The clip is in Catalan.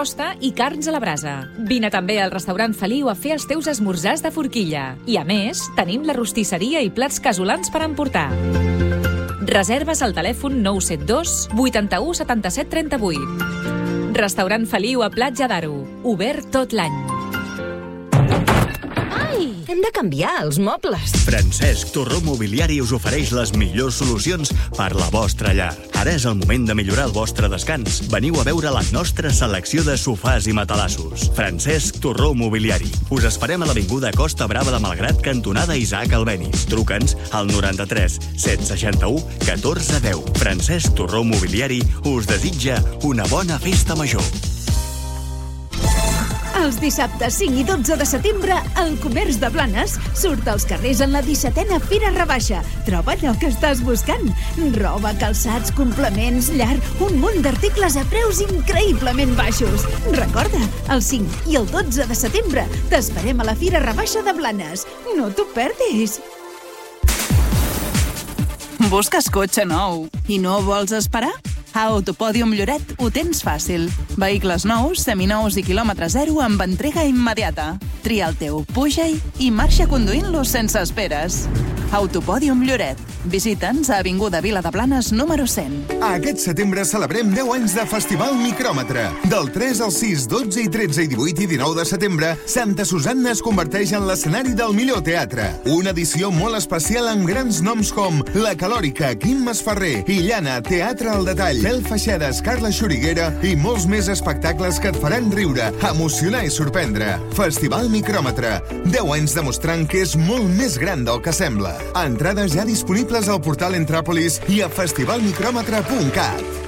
Costa i carns a la brasa. Vine també al restaurant Feliu a fer els teus esmorzars de forquilla. I a més, tenim la rostisseria i plats casolans per emportar. Reserves al telèfon 972 81 77 38. Restaurant Feliu a Platja d'Aro. Obert tot l'any. Hem de canviar els mobles. Francesc Torró Mobiliari us ofereix les millors solucions per la vostra llar. Ara és el moment de millorar el vostre descans. Veniu a veure la nostra selecció de sofàs i matalassos. Francesc Torró Mobiliari. Us esperem a l'avinguda Costa Brava de Malgrat, cantonada Isaac Albéniz. Truca'ns al 93 761 14 10. Francesc Torró Mobiliari us desitja una bona festa major. Els dissabtes 5 i 12 de setembre, el Comerç de Blanes surt als carrers en la 17a Fira Rebaixa. Troba allò que estàs buscant. Roba, calçats, complements, llar, un munt d'articles a preus increïblement baixos. Recorda, el 5 i el 12 de setembre t'esperem a la Fira Rebaixa de Blanes. No t'ho perdis. Busques cotxe nou i no vols esperar? A Autopòdium Lloret ho tens fàcil. Vehicles nous, seminous i quilòmetre zero amb entrega immediata. Tria el teu, puja-hi i marxa conduint-lo sense esperes. Autopòdium Lloret. Visita'ns a Avinguda Vila de Blanes número 100. Aquest setembre celebrem 10 anys de Festival Micròmetre. Del 3 al 6, 12 i 13 i 18 i 19 de setembre, Santa Susanna es converteix en l'escenari del millor teatre. Una edició molt especial amb grans noms com La Calòrica, Quim Masferrer, Illana, Teatre al Detall, Fel Feixedes, Carla Xuriguera i molts més espectacles que et faran riure, emocionar i sorprendre. Festival Micròmetre. 10 anys demostrant que és molt més gran del que sembla. Entrades ja disponibles al portal Entràpolis i a festivalmicròmetre.cat.